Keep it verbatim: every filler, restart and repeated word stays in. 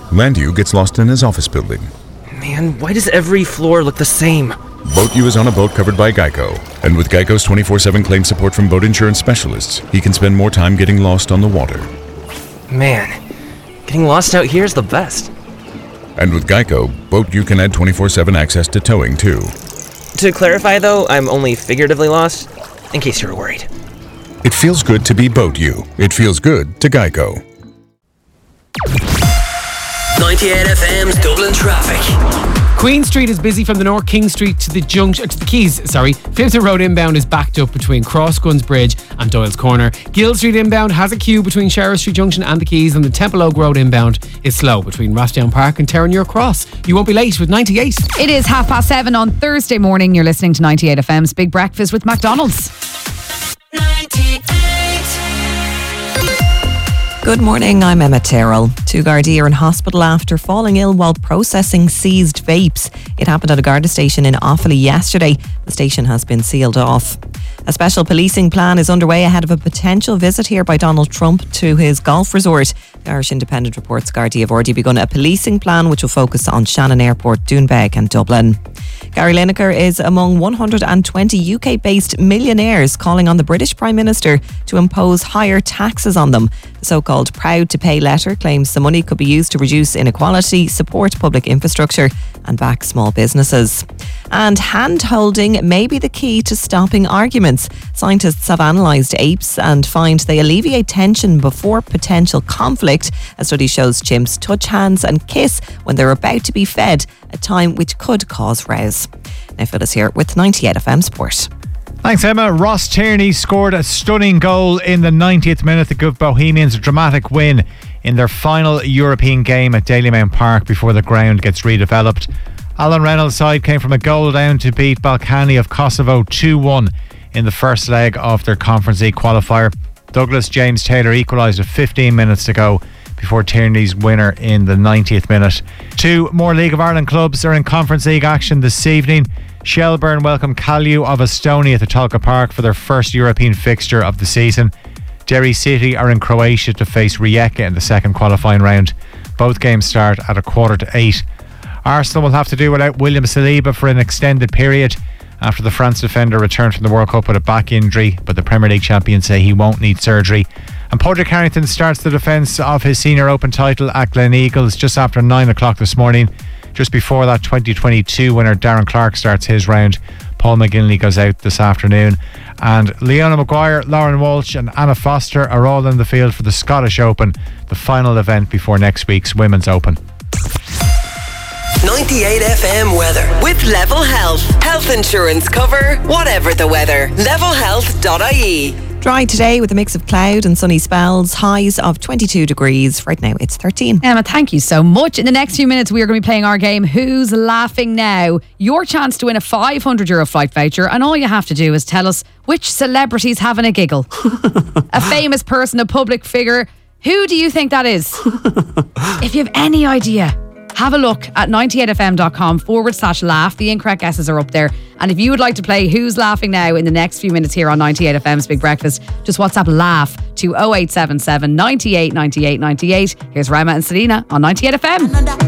Landu gets lost in his office building. Man, why does every floor look the same? Boat U is on a boat covered by Geico. And with Geico's twenty-four seven claim support from boat insurance specialists, he can spend more time getting lost on the water. Man, getting lost out here is the best. And with Geico, Boat U can add twenty-four seven access to towing too. To clarify though, I'm only figuratively lost, in case you were worried. It feels good to be Boat U. It feels good to Geico. ninety-eight F M's Dublin traffic. Queen Street is busy from the North King Street to the junction to the Quays. Sorry, Philipton Road inbound is backed up between Crossguns Bridge and Doyle's Corner. Gill Street inbound has a queue between Sheriff Street Junction and the Quays, and the Temple Oak Road inbound is slow between Rathdown Park and Terranure Cross. You won't be late with ninety-eight. It is half past seven on Thursday morning. You're listening to ninety-eight F M's Big Breakfast with McDonald's. Good morning, I'm Emma Terrell. Two Gardaí are in hospital after falling ill while processing seized vapes. It happened at a Garda station in Offaly yesterday. The station has been sealed off. A special policing plan is underway ahead of a potential visit here by Donald Trump to his golf resort. The Irish Independent reports Gardaí have already begun a policing plan which will focus on Shannon Airport, Doonbeg and Dublin. Gary Lineker is among one hundred twenty U K-based millionaires calling on the British Prime Minister to impose higher taxes on them. The so-called Proud to Pay letter claims the money could be used to reduce inequality, support public infrastructure and back small businesses. And hand-holding may be the key to stopping arguments. Scientists have analysed apes and find they alleviate tension before potential conflict. A study shows chimps touch hands and kiss when they're about to be fed, a time which could cause rows. Now Phyllis here with ninety-eight F M Sport. Thanks, Emma. Ross Tierney scored a stunning goal in the ninetieth minute to give Bohemians a dramatic win in their final European game at Dalymount Park before the ground gets redeveloped. Alan Reynolds' side came from a goal down to beat Balkany of Kosovo two one in the first leg of their Conference League qualifier. Douglas James Taylor equalised with fifteen minutes to go before Tierney's winner in the ninetieth minute. Two more League of Ireland clubs are in Conference League action this evening. Shelburne welcome Callew of Estonia to Tolka Park for their first European fixture of the season. Derry City are in Croatia to face Rijeka in the second qualifying round. Both games start at a quarter to eight. Arsenal will have to do without William Saliba for an extended period after the France defender returned from the World Cup with a back injury, but the Premier League champions say he won't need surgery. And Padraig Harrington starts the defence of his Senior Open title at Glen Eagles just after nine o'clock this morning. Just before that, twenty twenty-two winner Darren Clark starts his round. Paul McGinley goes out this afternoon. And Leona Maguire, Lauren Walsh and Anna Foster are all in the field for the Scottish Open, the final event before next week's Women's Open. ninety-eight F M weather with Level Health. Health insurance cover, whatever the weather. level health dot I E. Dry today with a mix of cloud and sunny spells. Highs of twenty-two degrees. Right now it's thirteen. Emma, thank you so much. In the next few minutes we are going to be playing our game Who's Laughing Now? Your chance to win a five hundred euro flight voucher, and all you have to do is tell us which celebrity's having a giggle. A famous person, a public figure. Who do you think that is? If you have any idea, have a look at ninety-eight F M dot com forward slash laugh. The incorrect guesses are up there. And if you would like to play Who's Laughing Now in the next few minutes here on ninety-eight F M's Big Breakfast, just WhatsApp laugh to oh eight seven seven, ninety-eight, ninety-eight, ninety-eight. Here's Rema and Selena on ninety-eight F M.